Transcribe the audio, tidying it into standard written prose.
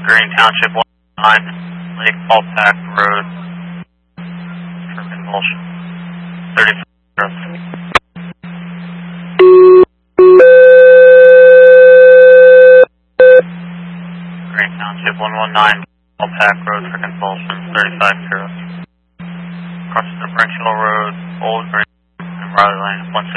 Green Township 19, Lake Ballpack Road for convulsion. 35 Green Township 119, Ballpack Road for convulsion. 35 0. Cross the Brinkshaw Road, Old Green, and Riley Lane, 1